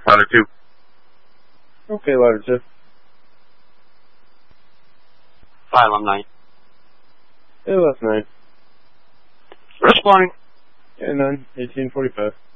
Ladder 2. Okay, ladder 2. Hi, I'm 9. Hey, left 9. Responding. Yeah, 9, 1845.